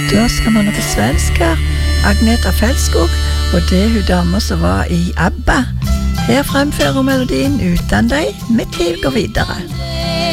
Da skal man noe svensk her. Agneta Fältskog, og det hun dama som var i ABBA. Her fremfører melodien Utan deg, mitt liv går videre.